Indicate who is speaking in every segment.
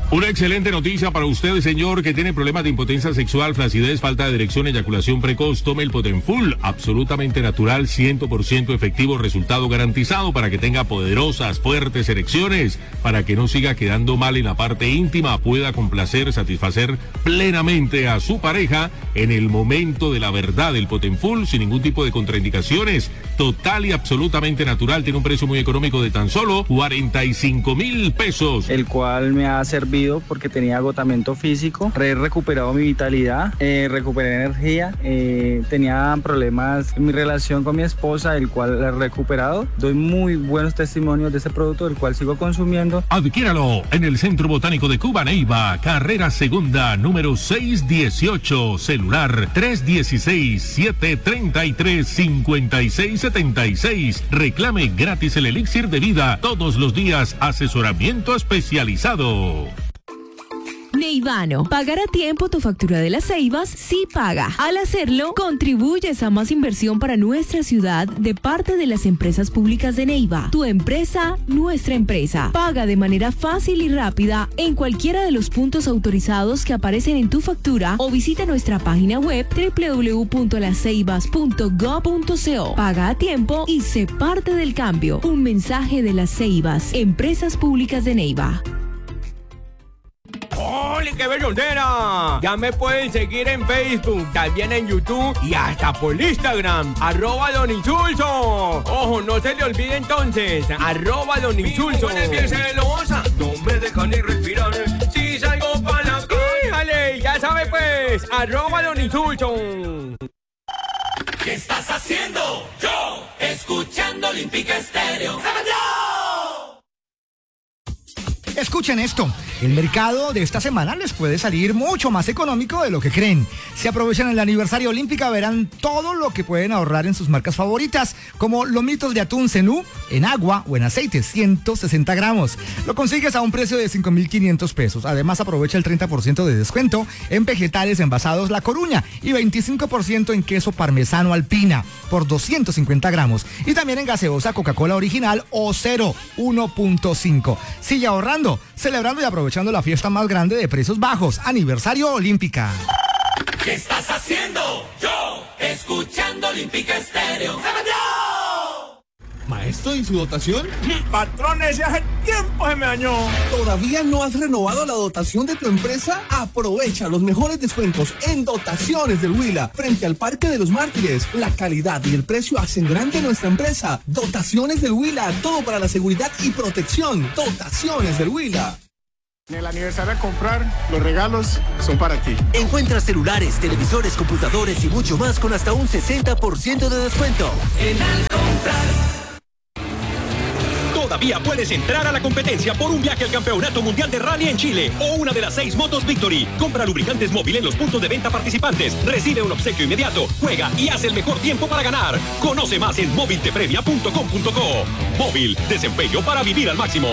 Speaker 1: Una excelente noticia para usted, señor, que tiene problemas de impotencia sexual, flacidez, falta de erección, eyaculación precoz. Tome el Potenfull, absolutamente natural, 100% efectivo, resultado garantizado para que tenga poderosas, fuertes erecciones, para que no siga quedando mal en la parte íntima, pueda complacer, satisfacer plenamente a su pareja en el momento de la verdad. El Potenfull, sin ningún tipo de contraindicaciones, total y absolutamente natural, tiene un precio muy económico de tan solo 45,000 pesos.
Speaker 2: El cual me ha servido porque tenía agotamiento físico, he recuperado mi vitalidad, recuperé energía, tenía problemas en mi relación con mi esposa, el cual he recuperado. Doy muy buenos testimonios de este producto, el cual sigo consumiendo.
Speaker 1: Adquiéralo en el Centro Botánico de Cuba, Neiva, carrera segunda, número 618, celular 316-733-5676. Reclame gratis el elixir de vida, todos los días, asesoramiento especializado.
Speaker 3: Neivano, pagar a tiempo tu factura de las Ceibas sí paga. Al hacerlo, contribuyes a más inversión para nuestra ciudad de parte de las empresas públicas de Neiva. Tu empresa, nuestra empresa. Paga de manera fácil y rápida en cualquiera de los puntos autorizados que aparecen en tu factura o visita nuestra página web www.lasceibas.gov.co. Paga a tiempo y sé parte del cambio. Un mensaje de las Ceibas, empresas públicas de Neiva.
Speaker 4: ¡Ole, qué bellondera! Ya me pueden seguir en Facebook, también en YouTube y hasta por Instagram, @DonInsulso. Ojo, no se le olvide entonces, @DonInsulso.
Speaker 5: No me dejan ni respirar si salgo para la calle.
Speaker 4: ¡Dale, ya sabe pues, @DonInsulso!
Speaker 5: ¿Qué estás haciendo? Yo, escuchando Olímpica Estéreo.
Speaker 6: Escuchen esto, el mercado de esta semana les puede salir mucho más económico de lo que creen. Si aprovechan el aniversario Olímpica verán todo lo que pueden ahorrar en sus marcas favoritas, como lomitos de atún Zenú, en agua o en aceite, 160 gramos. Lo consigues a un precio de 5,500 pesos. Además aprovecha el 30% de descuento en vegetales envasados La Coruña y 25% en queso parmesano Alpina por 250 gramos. Y también en gaseosa Coca-Cola original o 0, 1.5. Sigue ahorrando, celebrando y aprovechando la fiesta más grande de precios bajos, aniversario Olímpica.
Speaker 5: ¿Qué estás haciendo? Yo, escuchando Olímpica Estéreo.
Speaker 7: Maestro, ¿y su dotación?
Speaker 4: Patrones, ya hace tiempo se me dañó.
Speaker 7: ¿Todavía no has renovado la dotación de tu empresa? Aprovecha los mejores descuentos en dotaciones del Huila frente al Parque de los Mártires. La calidad y el precio hacen grande nuestra empresa. Dotaciones del Huila, todo para la seguridad y protección. Dotaciones del Huila.
Speaker 8: En el aniversario a comprar, los regalos son para ti.
Speaker 9: Encuentra celulares, televisores, computadores y mucho más con hasta un 60% de descuento.
Speaker 5: En Al Comprar.
Speaker 10: Todavía puedes entrar a la competencia por un viaje al Campeonato Mundial de Rally en Chile o una de las 6 motos Victory. Compra lubricantes móvil en los puntos de venta participantes, recibe un obsequio inmediato, juega y haz el mejor tiempo para ganar. Conoce más en moviltepremia.com.co. Móvil, desempeño para vivir al máximo.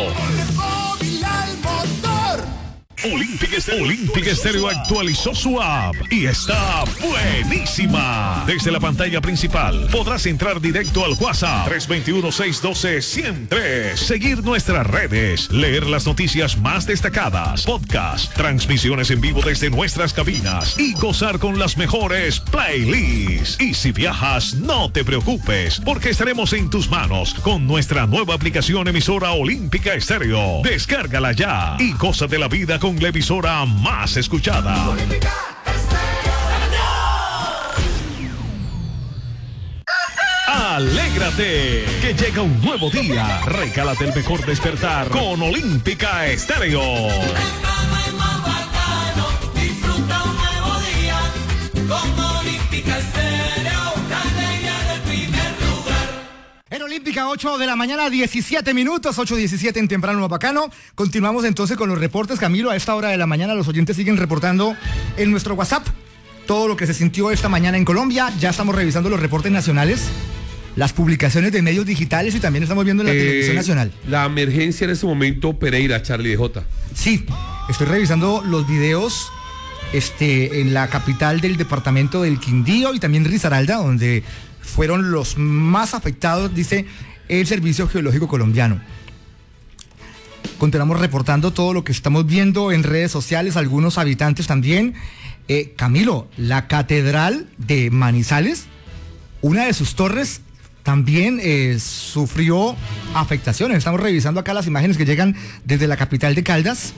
Speaker 1: Olímpica Estéreo actualizó su app y está buenísima. Desde la pantalla principal podrás entrar directo al WhatsApp 321-612-103, seguir nuestras redes, leer las noticias más destacadas, podcast, transmisiones en vivo desde nuestras cabinas y gozar con las mejores playlists. Y si viajas, no te preocupes, porque estaremos en tus manos con nuestra nueva aplicación emisora Olímpica Estéreo. Descárgala ya y goza de la vida con la emisora más escuchada. Alégrate, que llega un nuevo día. Regálate el mejor despertar con Olímpica Estéreo.
Speaker 5: Disfruta un nuevo día con Olímpica Estéreo, la alegría del primer lugar.
Speaker 6: En Olímpica, 8 de la mañana, 17 minutos, 8:17 en temprano bacano. Continuamos entonces con los reportes, Camilo. A esta hora de la mañana los oyentes siguen reportando en nuestro WhatsApp todo lo que se sintió esta mañana en Colombia. Ya estamos revisando los reportes nacionales, las publicaciones de medios digitales y también estamos viendo en la televisión nacional.
Speaker 11: La emergencia en este momento, Pereira, Charlie DJ.
Speaker 6: Sí, estoy revisando los videos en la capital del departamento del Quindío y también Risaralda, donde fueron los más afectados, dice el Servicio Geológico Colombiano. continuamos reportando todo lo que estamos viendo en redes sociales, algunos habitantes también. Camilo, la Catedral de Manizales, una de sus torres también sufrió afectaciones. Estamos revisando acá las imágenes que llegan desde la capital de Caldas.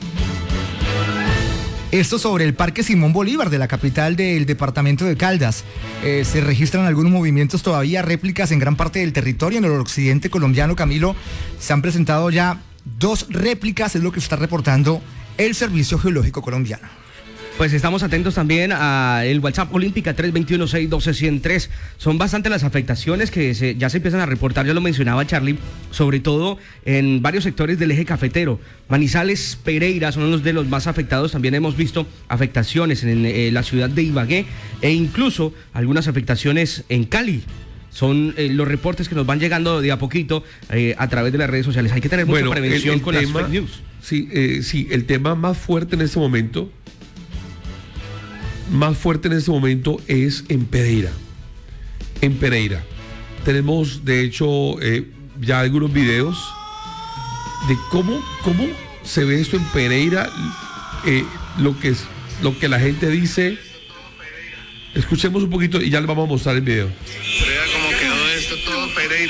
Speaker 6: Esto sobre el Parque Simón Bolívar de la capital del departamento de Caldas. Se registran algunos movimientos todavía, réplicas en gran parte del territorio. En el occidente colombiano, Camilo, se han presentado ya 2 réplicas, es lo que está reportando el Servicio Geológico Colombiano.
Speaker 12: Pues estamos atentos también al WhatsApp Olímpica 321-612-103. Son bastantes las afectaciones que ya se empiezan a reportar, ya lo mencionaba Charlie, sobre todo en varios sectores del eje cafetero. Manizales, Pereira son unos de los más afectados. También hemos visto afectaciones en la ciudad de Ibagué e incluso algunas afectaciones en Cali. Son los reportes que nos van llegando de a poquito a través de las redes sociales. Hay que tener mucha prevención con las fake news.
Speaker 11: Sí, el tema más fuerte en este momento es en Pereira. En Pereira. Tenemos, de hecho, ya algunos videos de cómo se ve esto en Pereira, lo que la gente dice. Escuchemos un poquito y ya les vamos a mostrar el video.
Speaker 13: Vea cómo quedó esto todo Pereira.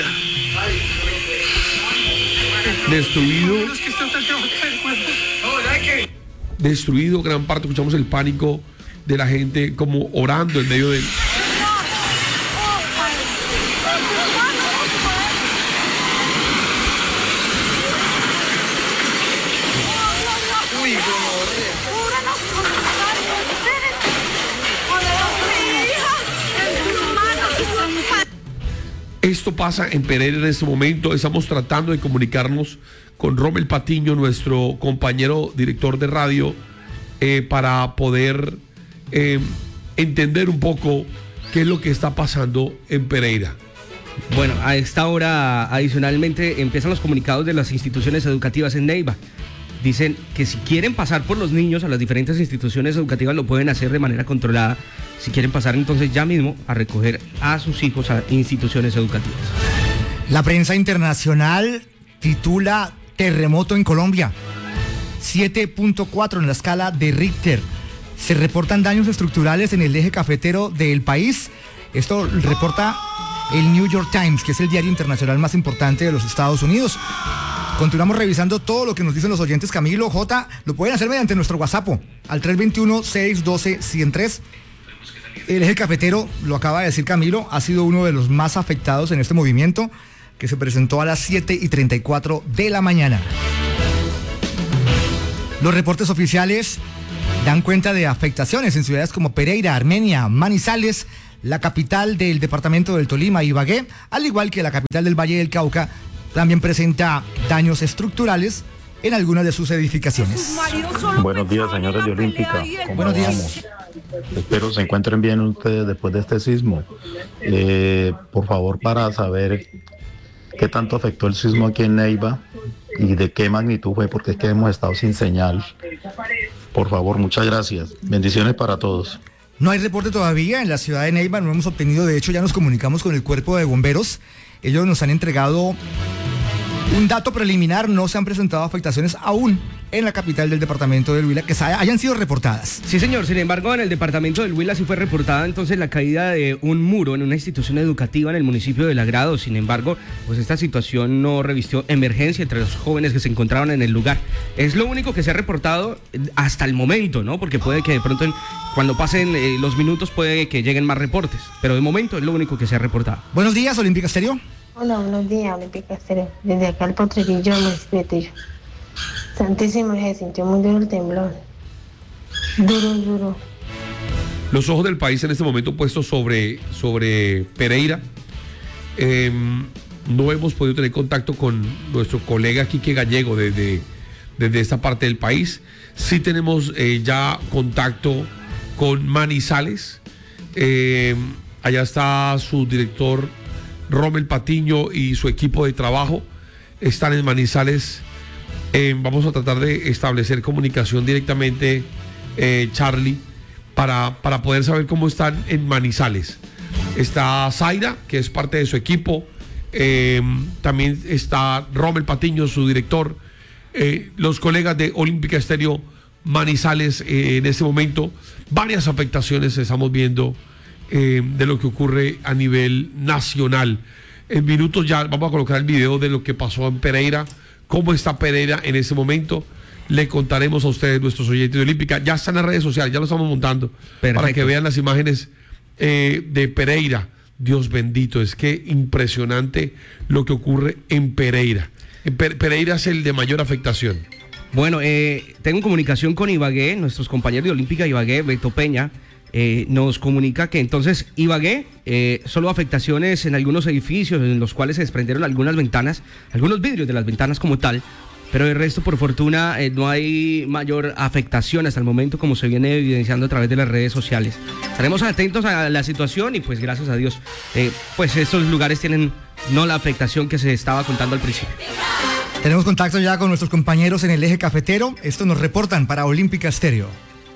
Speaker 11: Destruido gran parte. Escuchamos el pánico de la gente como orando en medio del... Esto pasa en Pereira en este momento. Estamos tratando de comunicarnos con Rommel Patiño, nuestro compañero director de radio, para poder entender un poco qué es lo que está pasando en Pereira.
Speaker 12: Bueno, a esta hora adicionalmente empiezan los comunicados de las instituciones educativas en Neiva. Dicen que si quieren pasar por los niños a las diferentes instituciones educativas lo pueden hacer de manera controlada. Si quieren pasar entonces ya mismo a recoger a sus hijos a instituciones educativas.
Speaker 6: La prensa internacional titula Terremoto en Colombia. 7.4 en la escala de Richter. Se reportan daños estructurales en el eje cafetero del país. Esto reporta el New York Times, que es el diario internacional más importante de los Estados Unidos. Continuamos revisando todo lo que nos dicen los oyentes. Camilo, J, lo pueden hacer mediante nuestro WhatsApp al 321-612-103. El eje cafetero, lo acaba de decir Camilo, ha sido uno de los más afectados en este movimiento que se presentó a las 7:34 de la mañana. Los reportes oficiales dan cuenta de afectaciones en ciudades como Pereira, Armenia, Manizales, la capital del departamento del Tolima, Ibagué, al igual que la capital del Valle del Cauca, también presenta daños estructurales en algunas de sus edificaciones.
Speaker 14: Buenos días, señores de Olímpica.
Speaker 6: Buenos días.
Speaker 14: Espero se encuentren bien ustedes después de este sismo. Por favor, para saber qué tanto afectó el sismo aquí en Neiva y de qué magnitud fue, porque es que hemos estado sin señal. Por favor, muchas gracias. Bendiciones para todos.
Speaker 6: No hay reporte todavía en la ciudad de Neiva, no hemos obtenido, de hecho ya nos comunicamos con el cuerpo de bomberos. Ellos nos han entregado un dato preliminar, no se han presentado afectaciones aún en la capital del departamento del Huila que hayan sido reportadas.
Speaker 12: Sí, señor, sin embargo en el departamento del Huila sí fue reportada entonces la caída de un muro en una institución educativa en el municipio de Lagrado. Sin embargo, pues esta situación no revistió emergencia entre los jóvenes que se encontraban en el lugar. Es lo único que se ha reportado hasta el momento, ¿no? Porque puede que de pronto cuando pasen los minutos puede que lleguen más reportes, pero de momento es lo único que se ha reportado.
Speaker 6: Buenos días, Olímpica Estéreo.
Speaker 15: Hola, buenos días, Olímpica Estéreo. Desde acá el Potrerillo, municipio de Tillo. Santísimo, se sintió muy duro el temblor. Duro.
Speaker 11: Los ojos del país en este momento puestos sobre Pereira. No hemos podido tener contacto con nuestro colega Quique Gallego desde esta parte del país. Sí tenemos ya contacto con Manizales. Allá está su director Rommel Patiño y su equipo de trabajo. Están en Manizales. Vamos a tratar de establecer comunicación directamente, Charlie, para poder saber cómo están en Manizales. Está Zaira, que es parte de su equipo. También está Rommel Patiño, su director. los colegas de Olímpica Estéreo Manizales en este momento. Varias afectaciones estamos viendo de lo que ocurre a nivel nacional. En minutos ya vamos a colocar el video de lo que pasó en Pereira, cómo está Pereira en este momento. Le contaremos a ustedes, nuestros oyentes de Olímpica. Ya están en las redes sociales, ya lo estamos montando. Perfecto. Para que vean las imágenes de Pereira. Dios bendito, es que impresionante lo que ocurre en Pereira. Pereira es el de mayor afectación.
Speaker 12: Bueno, tengo comunicación con Ibagué, nuestros compañeros de Olímpica Ibagué, Beto Peña, nos comunica que entonces Ibagué, solo afectaciones en algunos edificios en los cuales se desprendieron algunas ventanas, algunos vidrios de las ventanas como tal, pero el resto, por fortuna, no hay mayor afectación hasta el momento, como se viene evidenciando a través de las redes sociales. Estaremos atentos a la situación y pues gracias a Dios, pues estos lugares tienen no la afectación que se estaba contando al principio.
Speaker 6: Tenemos contacto ya con nuestros compañeros en el eje cafetero. Esto nos reportan para Olímpica Estéreo.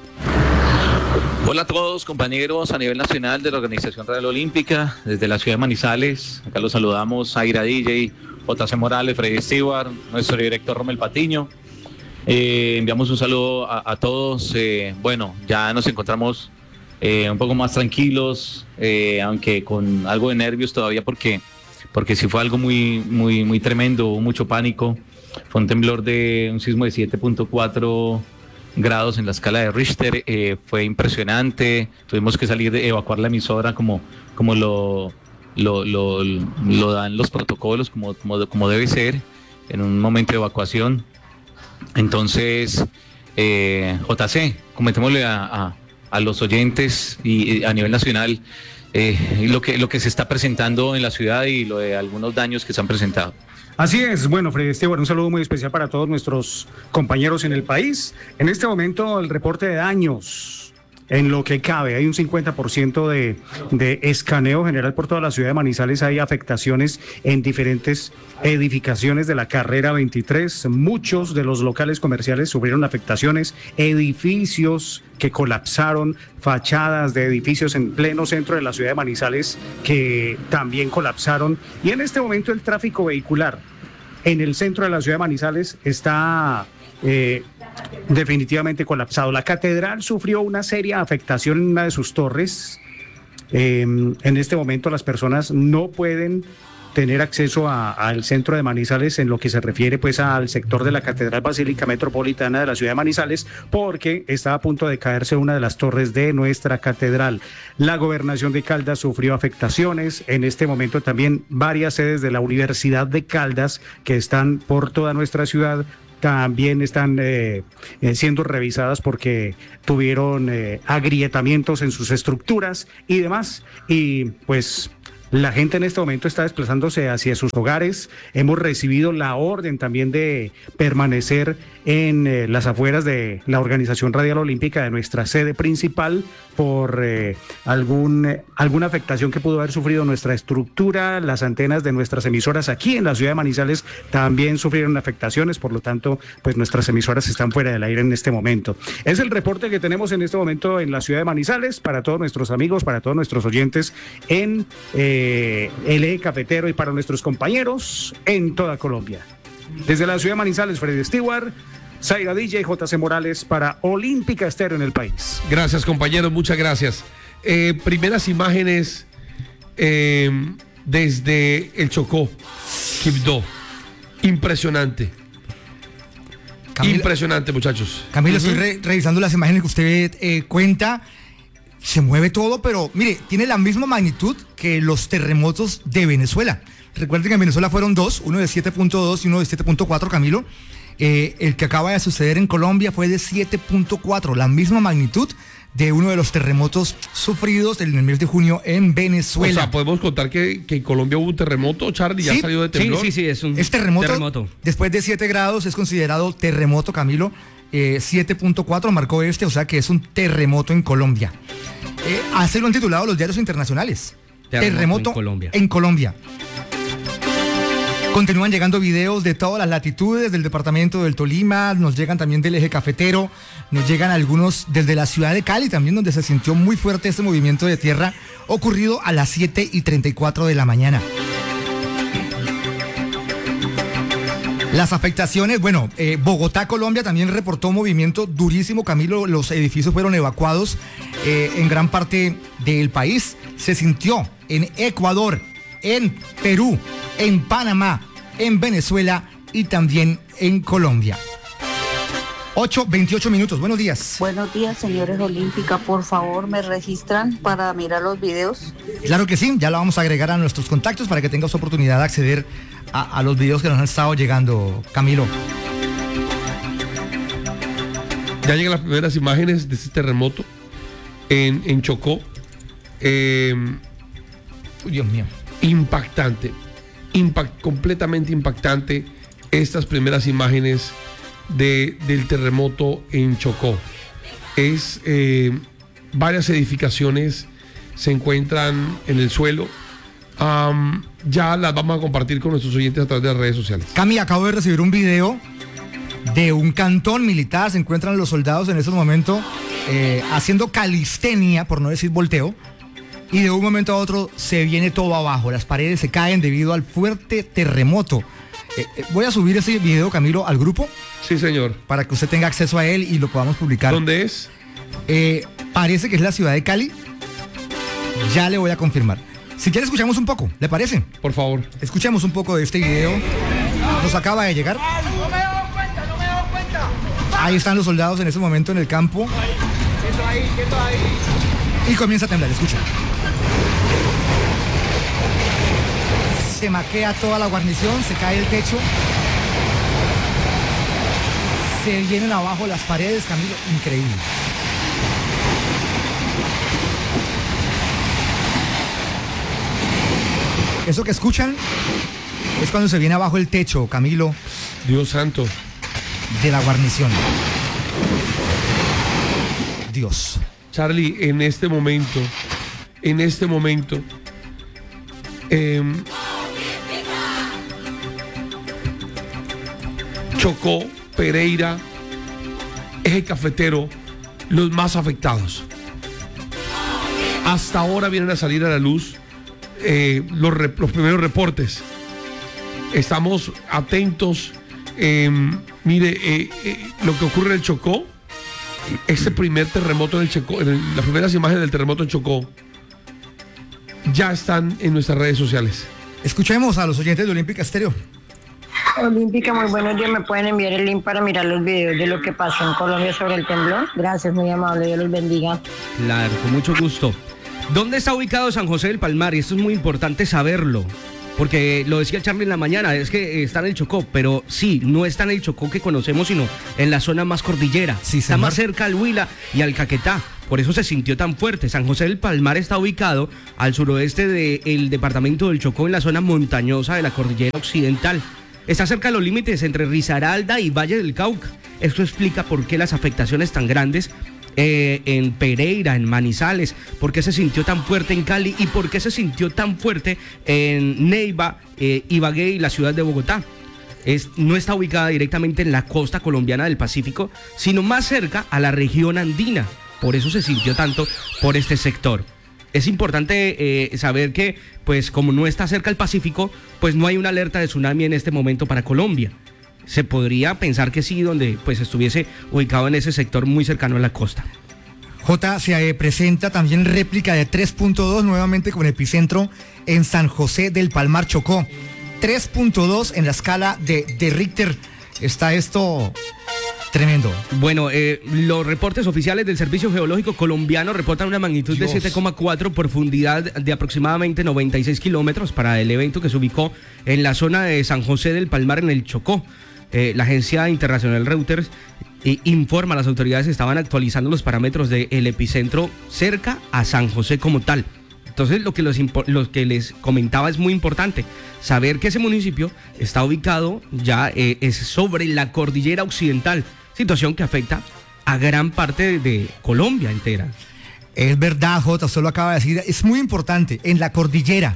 Speaker 16: Hola a todos, compañeros a nivel nacional de la Organización Radial Olímpica, desde la ciudad de Manizales. Acá los saludamos, Zaira DJ, JC Morales, Freddy Stewart, nuestro director Romel Patiño. Enviamos un saludo a todos. Bueno, ya nos encontramos un poco más tranquilos, aunque con algo de nervios todavía porque sí fue algo muy tremendo, hubo mucho pánico. Fue un temblor de un sismo de 7.4 grados en la escala de Richter. Fue impresionante, tuvimos que salir de evacuar la emisora como lo dan los protocolos, como debe ser en un momento de evacuación. Entonces, JC, comentémosle a los oyentes y a nivel nacional lo que se está presentando en la ciudad y lo de algunos daños que se han presentado.
Speaker 8: Así es, bueno, Freddy Esteban, un saludo muy especial para todos nuestros compañeros en el país. En este momento el reporte de daños, en lo que cabe, hay un 50% de escaneo general por toda la ciudad de Manizales. Hay afectaciones en diferentes edificaciones de la carrera 23. Muchos de los locales comerciales sufrieron afectaciones, edificios que colapsaron, fachadas de edificios en pleno centro de la ciudad de Manizales que también colapsaron. Y en este momento el tráfico vehicular en el centro de la ciudad de Manizales está definitivamente colapsado. La catedral sufrió una seria afectación en una de sus torres. En este momento las personas no pueden tener acceso al centro de Manizales en lo que se refiere pues al sector de la Catedral Basílica Metropolitana de la ciudad de Manizales, porque está a punto de caerse una de las torres de nuestra catedral. La gobernación de Caldas sufrió afectaciones. En este momento también varias sedes de la Universidad de Caldas que están por toda nuestra ciudad también están siendo revisadas porque tuvieron agrietamientos en sus estructuras y demás. Y pues la gente en este momento está desplazándose hacia sus hogares. Hemos recibido la orden también de permanecer en las afueras de la Organización Radial Olímpica de nuestra sede principal por alguna afectación que pudo haber sufrido nuestra estructura. Las antenas de nuestras emisoras aquí en la ciudad de Manizales también sufrieron afectaciones, por lo tanto, pues nuestras emisoras están fuera del aire en este momento. Es el reporte que tenemos en este momento en la ciudad de Manizales para todos nuestros amigos, para todos nuestros oyentes en el eje cafetero y para nuestros compañeros en toda Colombia. Desde la ciudad de Manizales, Freddy Stewart, Zaira DJ, JC Morales para Olímpica Estéreo en el país.
Speaker 11: Gracias, compañeros, muchas gracias. Primeras imágenes desde el Chocó, Quibdó. Impresionante. Impresionante, muchachos.
Speaker 6: Camilo, estoy revisando las imágenes que usted cuenta. Se mueve todo, pero mire, tiene la misma magnitud que los terremotos de Venezuela. Recuerden que en Venezuela fueron dos, uno de 7.2 y uno de 7.4, Camilo. El que acaba de suceder en Colombia fue de 7.4, la misma magnitud de uno de los terremotos sufridos en el mes de junio en Venezuela.
Speaker 11: O sea, podemos contar que en Colombia hubo un terremoto, Charlie, ya salió de temblor.
Speaker 12: Sí, es un
Speaker 6: terremoto. Después de 7 grados es considerado terremoto, Camilo. 7.4 marcó o sea que es un terremoto en Colombia. Así lo han titulado los diarios internacionales. Terremoto en Colombia. Continúan llegando videos de todas las latitudes del departamento del Tolima, nos llegan también del eje cafetero, nos llegan algunos desde la ciudad de Cali también, donde se sintió muy fuerte este movimiento de tierra ocurrido a las 7:34 de la mañana. Las afectaciones, bueno, Bogotá, Colombia también reportó movimiento durísimo, Camilo, los edificios fueron evacuados en gran parte del país, se sintió en Ecuador, en Perú, en Panamá, en Venezuela y también en Colombia. 8:28 minutos, buenos días.
Speaker 17: Buenos días, señores Olímpica, por favor, ¿me registran para mirar los videos?
Speaker 6: Claro que sí, ya la vamos a agregar a nuestros contactos para que tengas oportunidad de acceder a los videos que nos han estado llegando, Camilo.
Speaker 11: Ya llegan las primeras imágenes de este terremoto en Chocó.
Speaker 6: Dios mío.
Speaker 11: Impactante, completamente impactante estas primeras imágenes del terremoto en Chocó. Es varias edificaciones se encuentran en el suelo. Ya las vamos a compartir con nuestros oyentes a través de las redes sociales.
Speaker 6: Cami, acabo de recibir un video de un cantón militar. Se encuentran los soldados en estos momentos haciendo calistenia, por no decir volteo, y de un momento a otro se viene todo abajo. Las paredes se caen debido al fuerte terremoto. Voy a subir ese video, Camilo, al grupo.
Speaker 11: Sí, señor.
Speaker 6: Para que usted tenga acceso a él y lo podamos publicar.
Speaker 11: ¿Dónde es?
Speaker 6: Parece que es la ciudad de Cali. Ya le voy a confirmar. Si quiere escuchamos un poco, ¿le parece?
Speaker 11: Por favor.
Speaker 6: Escuchemos un poco de este video. Nos acaba de llegar.
Speaker 5: No me he dado cuenta.
Speaker 6: Ahí están los soldados en ese momento en el campo.
Speaker 5: Quieto ahí.
Speaker 6: Y comienza a temblar, escucha. Se maquea toda la guarnición, se cae el techo. Se vienen abajo las paredes, Camilo, increíble. Eso que escuchan es cuando se viene abajo el techo, Camilo.
Speaker 11: Dios santo.
Speaker 6: De la guarnición. Dios.
Speaker 11: Charlie, en este momento, Chocó, Pereira, Eje Cafetero, los más afectados. Hasta ahora vienen a salir a la luz los primeros reportes. Estamos atentos. Mire, lo que ocurre en el Chocó, este primer terremoto en el Chocó, las primeras imágenes del terremoto en Chocó, ya están en nuestras redes sociales.
Speaker 6: Escuchemos a los oyentes de Olímpica Estéreo.
Speaker 18: Olímpica, muy buenos días. ¿Me pueden enviar el link para mirar los videos de lo que pasó en Colombia sobre el temblor? Gracias, muy amable. Dios los bendiga.
Speaker 12: Claro, con mucho gusto. ¿Dónde está ubicado San José del Palmar? Y esto es muy importante saberlo, porque lo decía Charlie en la mañana, es que está en el Chocó, pero sí, no está en el Chocó que conocemos, sino en la zona más cordillera. Sí, está más cerca al Huila y al Caquetá. Por eso se sintió tan fuerte. San José del Palmar está ubicado al suroeste del departamento del Chocó, en la zona montañosa de la cordillera occidental. Está cerca de los límites entre Risaralda y Valle del Cauca. Esto explica por qué las afectaciones tan grandes en Pereira, en Manizales, por qué se sintió tan fuerte en Cali y por qué se sintió tan fuerte en Neiva, Ibagué y la ciudad de Bogotá. No está ubicada directamente en la costa colombiana del Pacífico, sino más cerca a la región andina. Por eso se sintió tanto por este sector. Es importante saber que, pues como no está cerca al Pacífico, pues no hay una alerta de tsunami en este momento para Colombia. Se podría pensar que sí, donde pues estuviese ubicado en ese sector muy cercano a la costa.
Speaker 6: J, se presenta también réplica de 3.2 nuevamente con epicentro en San José del Palmar, Chocó. 3.2 en la escala de Richter. Está esto tremendo.
Speaker 12: Bueno, los reportes oficiales del Servicio Geológico Colombiano reportan una magnitud de 7,4, profundidad de aproximadamente 96 kilómetros para el evento que se ubicó en la zona de San José del Palmar, en el Chocó. La agencia internacional Reuters informa a las autoridades que estaban actualizando los parámetros del epicentro cerca a San José como tal. Entonces lo que les comentaba es muy importante, saber que ese municipio está ubicado ya es sobre la cordillera occidental, situación que afecta a gran parte de Colombia entera.
Speaker 6: Es verdad, Jota, usted lo acaba de decir, es muy importante, en la cordillera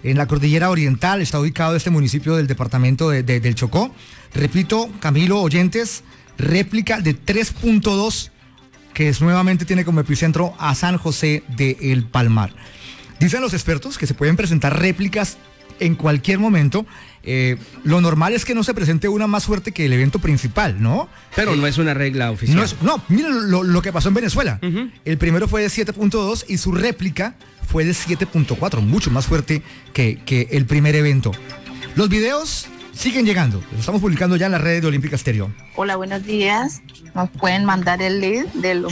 Speaker 6: oriental está ubicado este municipio del departamento del Chocó. Repito, Camilo, oyentes, réplica de 3.2, que nuevamente tiene como epicentro a San José del Palmar. Dicen los expertos que se pueden presentar réplicas en cualquier momento. Lo normal es que no se presente una más fuerte que el evento principal, ¿no?
Speaker 12: Pero no es una regla oficial.
Speaker 6: Miren lo que pasó en Venezuela. El primero fue de 7.2 y su réplica fue de 7.4, mucho más fuerte que el primer evento. Los videos siguen llegando, los estamos publicando ya en las redes de Olímpica Estéreo.
Speaker 17: Hola, buenos días. Nos pueden mandar el link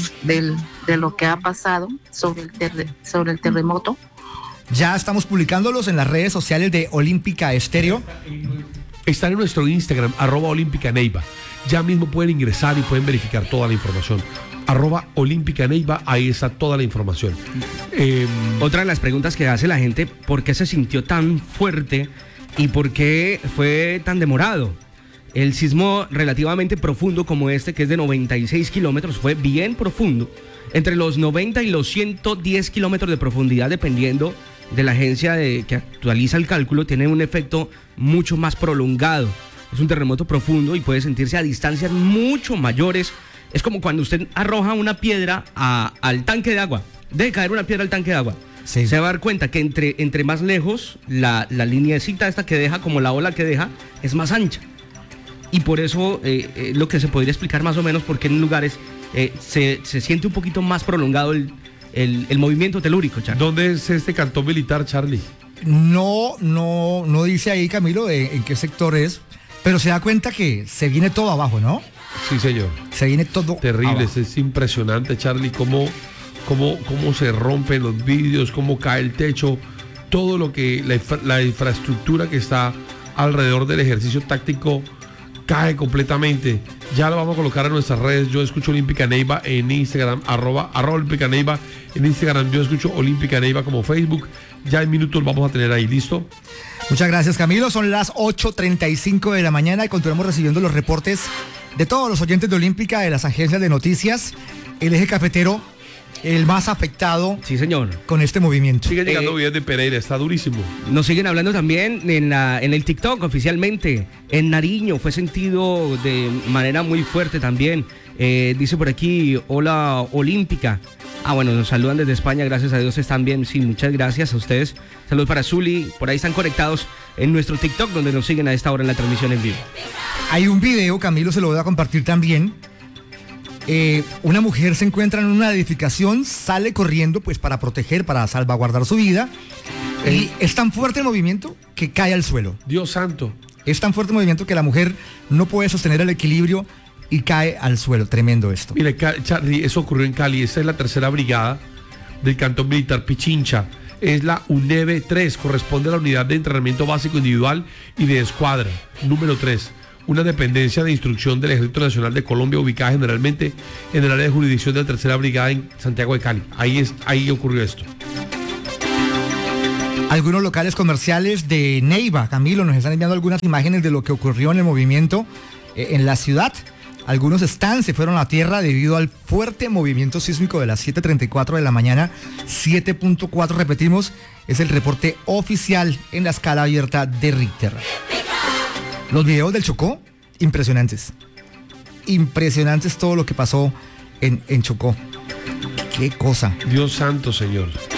Speaker 17: de lo que ha pasado sobre el terremoto.
Speaker 6: Ya estamos publicándolos en las redes sociales de Olímpica Estéreo.
Speaker 11: Están en nuestro Instagram, @OlímpicaNeiva. Ya mismo pueden ingresar y pueden verificar toda la información. @OlímpicaNeiva, ahí está toda la información.
Speaker 12: Otra de las preguntas que hace la gente, ¿por qué se sintió tan fuerte y por qué fue tan demorado? El sismo relativamente profundo como este, que es de 96 kilómetros, fue bien profundo. Entre los 90 y los 110 kilómetros de profundidad, dependiendo de la agencia que actualiza el cálculo, tiene un efecto mucho más prolongado. Es un terremoto profundo y puede sentirse a distancias mucho mayores. Es como cuando usted arroja una piedra al tanque de agua. Deje caer una piedra al tanque de agua. Sí. Se va a dar cuenta que entre más lejos, la lineecita esta que deja, como la ola que deja, es más ancha. Y por eso lo que se podría explicar más o menos porque en lugares se siente un poquito más prolongado el movimiento telúrico, Charlie.
Speaker 11: ¿Dónde es este cantón militar, Charlie?
Speaker 6: No dice ahí, Camilo, en qué sector es, pero se da cuenta que se viene todo abajo, ¿no?
Speaker 11: Sí, señor.
Speaker 6: Se viene todo
Speaker 11: terrible,
Speaker 6: abajo.
Speaker 11: Es impresionante, Charlie, cómo se rompen los vidrios, cómo cae el techo, todo lo que la infraestructura que está alrededor del ejercicio táctico cae completamente. Ya lo vamos a colocar en nuestras redes. Yo escucho Olímpica Neiva en Instagram, arroba Olímpica Neiva en Instagram. Yo escucho Olímpica Neiva como Facebook. Ya en minutos vamos a tener ahí, ¿listo?
Speaker 6: Muchas gracias, Camilo. Son las 8:35 de la mañana y continuamos recibiendo los reportes de todos los oyentes de Olímpica, de las agencias de noticias. El eje cafetero, el más afectado.
Speaker 12: Sí, señor.
Speaker 6: Con este movimiento.
Speaker 11: Sigue llegando videos de Pereira, está durísimo.
Speaker 12: Nos siguen hablando también en el TikTok oficialmente. En Nariño fue sentido de manera muy fuerte también. Dice por aquí, hola Olímpica. Bueno, nos saludan desde España, gracias a Dios están bien. Sí, muchas gracias a ustedes. Saludos para Zuli, por ahí están conectados en nuestro TikTok donde nos siguen a esta hora en la transmisión en vivo.
Speaker 6: Hay un video, Camilo, se lo voy a compartir también. Una mujer se encuentra en una edificación, sale corriendo pues para proteger, para salvaguardar su vida y es tan fuerte el movimiento que cae al suelo.
Speaker 11: Dios santo.
Speaker 6: Es tan fuerte el movimiento que la mujer no puede sostener el equilibrio y cae al suelo. Tremendo esto.
Speaker 11: Mire, Charlie, eso ocurrió en Cali. Esta es la tercera brigada del cantón militar Pichincha. Es la UNEV 3, corresponde a la unidad de entrenamiento básico individual y de escuadra, número 3. Una dependencia de instrucción del Ejército Nacional de Colombia ubicada generalmente en el área de jurisdicción de la tercera brigada en Santiago de Cali. Ahí ocurrió esto.
Speaker 6: Algunos locales comerciales de Neiva, Camilo, nos están enviando algunas imágenes de lo que ocurrió en el movimiento en la ciudad. Algunos stands se fueron a tierra debido al fuerte movimiento sísmico de las 7:34 de la mañana. 7.4, repetimos, es el reporte oficial en la escala abierta de Richter. Los videos del Chocó, impresionantes. Impresionantes todo lo que pasó en Chocó. Qué cosa.
Speaker 11: Dios santo, Señor.